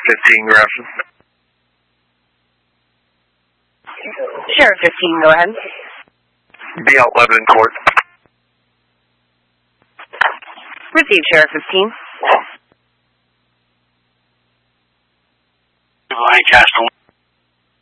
15, Grafton. Sheriff 15, go ahead. Be out Lebanon Court. Receive, Sheriff 15. Lancaster.